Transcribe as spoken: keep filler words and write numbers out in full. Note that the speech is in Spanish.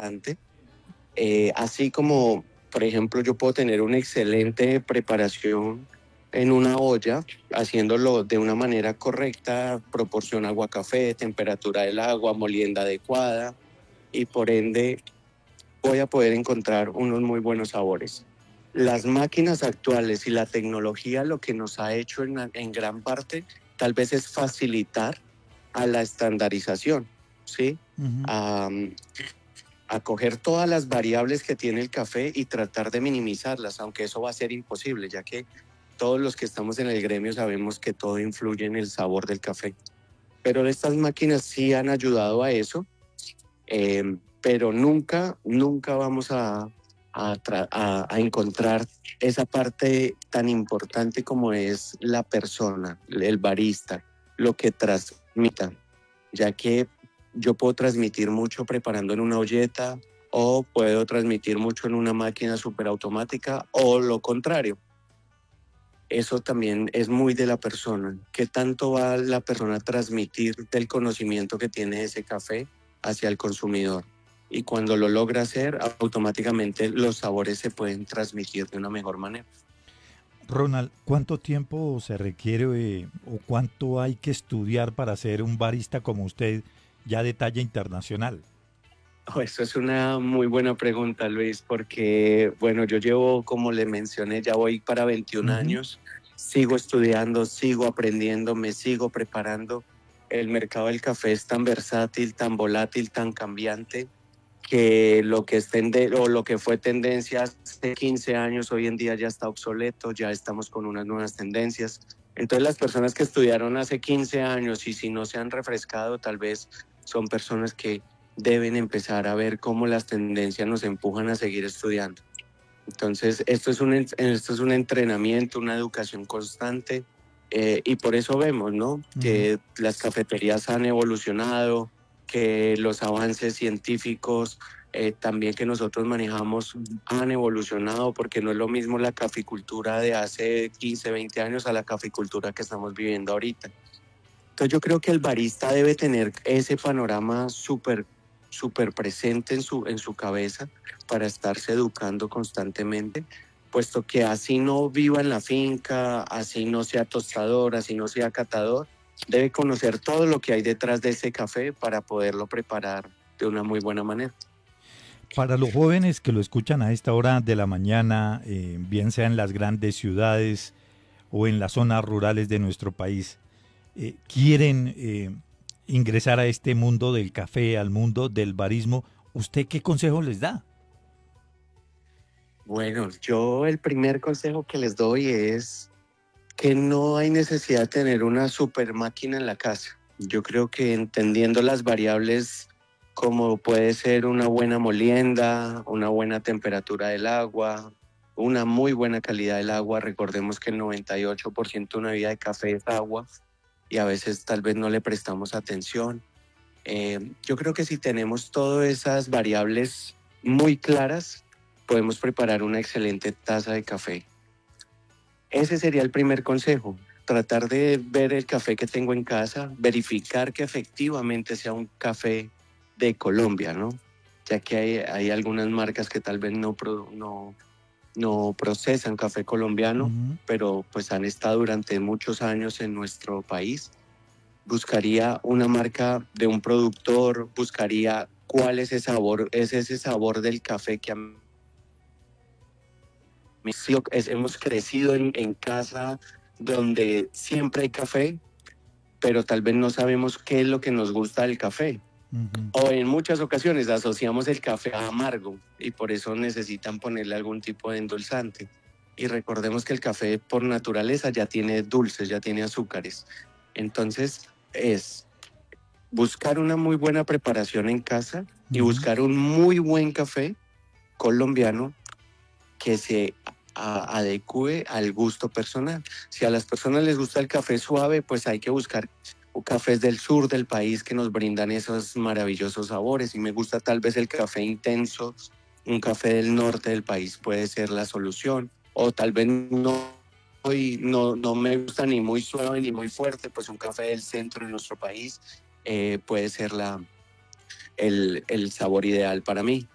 importante. Eh, así como, por ejemplo, yo puedo tener una excelente preparación en una olla, haciéndolo de una manera correcta, proporción agua-café, temperatura del agua, molienda adecuada, y por ende voy a poder encontrar unos muy buenos sabores. Las máquinas actuales y la tecnología lo que nos ha hecho en, en gran parte tal vez es facilitar a la estandarización, ¿sí? Ujú. Um, a coger todas las variables que tiene el café y tratar de minimizarlas, aunque eso va a ser imposible, ya que todos los que estamos en el gremio sabemos que todo influye en el sabor del café. Pero estas máquinas sí han ayudado a eso, eh, pero nunca, nunca vamos a, a, tra- a, a encontrar esa parte tan importante como es la persona, el barista, lo que transmita, ya que yo puedo transmitir mucho preparando en una olleta o puedo transmitir mucho en una máquina superautomática o lo contrario. Eso también es muy de la persona. ¿Qué tanto va la persona a transmitir del conocimiento que tiene ese café hacia el consumidor? Y cuando lo logra hacer, automáticamente los sabores se pueden transmitir de una mejor manera. Ronald, ¿cuánto tiempo se requiere eh, o cuánto hay que estudiar para ser un barista como usted ya de talla internacional? Oh, eso es una muy buena pregunta, Luis, porque, bueno, yo llevo, como le mencioné, ya voy para veintiún Ujú. años, sigo estudiando, sigo aprendiendo, me sigo preparando. El mercado del café es tan versátil, tan volátil, tan cambiante, que lo que, es tende o lo que fue tendencia hace quince años, hoy en día ya está obsoleto, ya estamos con unas nuevas tendencias. Entonces las personas que estudiaron hace quince años y si no se han refrescado, tal vez son personas que deben empezar a ver cómo las tendencias nos empujan a seguir estudiando. Entonces, esto es un, esto es un entrenamiento, una educación constante, eh, y por eso vemos, ¿no? Ujú. Que las cafeterías han evolucionado, que los avances científicos eh, también que nosotros manejamos han evolucionado, porque no es lo mismo la caficultura de hace quince, veinte años a la caficultura que estamos viviendo ahorita. Entonces yo creo que el barista debe tener ese panorama súper súper presente en su, en su cabeza para estarse educando constantemente, puesto que así no viva en la finca, así no sea tostador, así no sea catador, debe conocer todo lo que hay detrás de ese café para poderlo preparar de una muy buena manera. Para los jóvenes que lo escuchan a esta hora de la mañana, eh, bien sea en las grandes ciudades o en las zonas rurales de nuestro país, eh, quieren eh, ingresar a este mundo del café, al mundo del barismo, ¿usted qué consejo les da? Bueno, yo el primer consejo que les doy es que no hay necesidad de tener una super máquina en la casa. Yo creo que entendiendo las variables como puede ser una buena molienda, una buena temperatura del agua, una muy buena calidad del agua. Recordemos que el noventa y ocho por ciento de una vida de café es agua y a veces tal vez no le prestamos atención. Eh, yo creo que si tenemos todas esas variables muy claras, podemos preparar una excelente taza de café. Ese sería el primer consejo, tratar de ver el café que tengo en casa, verificar que efectivamente sea un café de Colombia, ¿no? Ya que hay, hay algunas marcas que tal vez no, pro, no, no procesan café colombiano, Ujú. pero pues han estado durante muchos años en nuestro país. Buscaría una marca de un productor, buscaría cuál es ese sabor, es ese sabor del café que a mí es, hemos crecido en, en casa donde siempre hay café, pero tal vez no sabemos qué es lo que nos gusta del café. Ujú. O en muchas ocasiones asociamos el café a amargo y por eso necesitan ponerle algún tipo de endulzante. Y recordemos que el café por naturaleza ya tiene dulces, ya tiene azúcares. Entonces es buscar una muy buena preparación en casa y Ujú. buscar un muy buen café colombiano que se a- adecue al gusto personal. Si a las personas les gusta el café suave, pues hay que buscar cafés del sur del país que nos brindan esos maravillosos sabores. Y me gusta tal vez el café intenso, un café del norte del país puede ser la solución. O tal vez no, y no, no me gusta ni muy suave ni muy fuerte, pues un café del centro de nuestro país eh, puede ser la, el, el sabor ideal para mí.